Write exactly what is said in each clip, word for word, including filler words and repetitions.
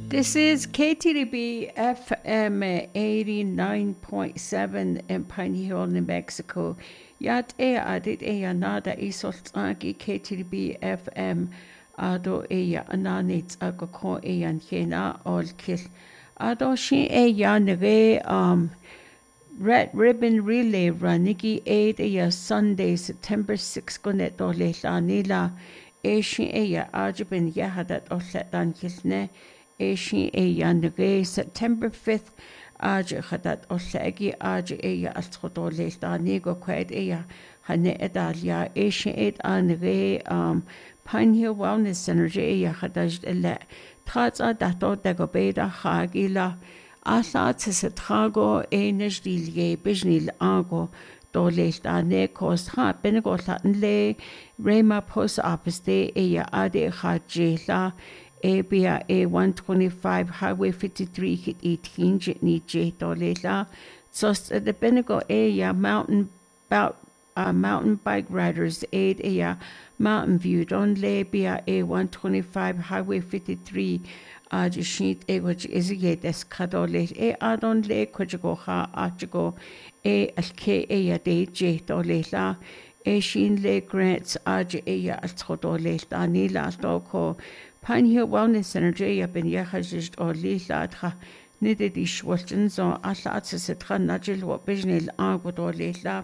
This is K T D B F M eighty-nine point seven in Pine Hill, New Mexico. Yat e adit e anada isoltagi K T D B F M ado e ananit agako e an hena ol kil. Ado shi e yanre um Red Ribbon Relay Ranigi eight e Sunday September sixth gonet dole lanila e shi e ajibin yahadat osletan kilne. Eshi e yanre September fifth aj khadat oslegi aj e altrodo lestani go kwed e hane edalia eshi et anre um Pine Hill Wellness Center e khadaj ele tratsa dato dago beda khagila asa tsetrago e nejdilie bijnil ago do lestane kos ha benego le rema post opposite e ade khajela A B A one twenty-five Highway fifty-three hit eighteen Jitney J Dolela. So the Benego A mountain about uh, mountain bike riders aid a Mountain View Don Le B A one twenty-five Highway fifty-three uh sheet a which is a des kadole a adon le kojago ha ajago a alke a de J Dolela. A shin le grants aj a altodole danila doko. Pine Hill Wellness Center J up in Yahajist or Lila Nidid Ishwatons or Atlats Setran Najil or Bijnil Agud or Lila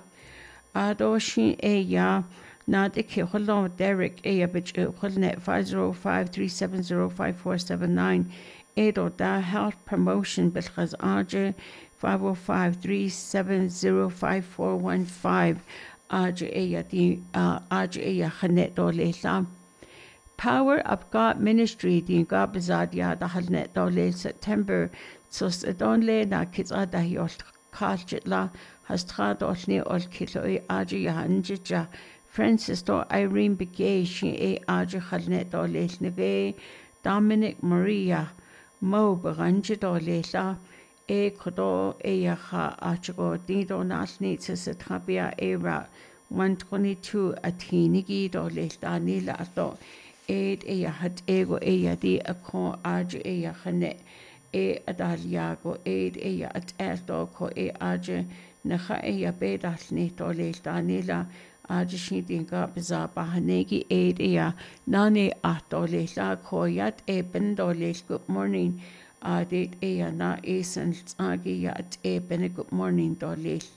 Adoshin A Ya Nadik Holo Derek A Abich Holnet five zero five three seven zero five four seven nine Edo Da Health Promotion Bilhaz Aj five zero five three seven zero five four one five Aj A Ya Di Aj A Ya Hanet or Lila Power of God Ministry din gabazadia da halnet dole September so donle na kitsa hi ol kalchitla has trad olni ol kilo e aji hanjija Francis do Irene Begay she e aji halnet dole nege Dominic Maria Mo baranje dole la e kodo e ya ha achigo dido nasni se trabia era one twenty-two atinigi dole danila ato Aid e had ego e di a con arge e hane e adaliago aid e at erdo ko e arge naha e bedasni tole danila arge shidinga biza bahanegi aid e nani atole la ko yat e bendole good morning adit e na esen agi yat e ben good morning dole